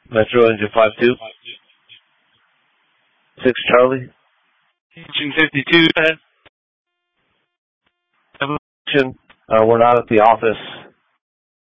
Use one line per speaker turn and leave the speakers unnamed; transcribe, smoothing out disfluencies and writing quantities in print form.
Metro engine 52. 6 Charlie.
Engine 52, go ahead.
We're not at the office.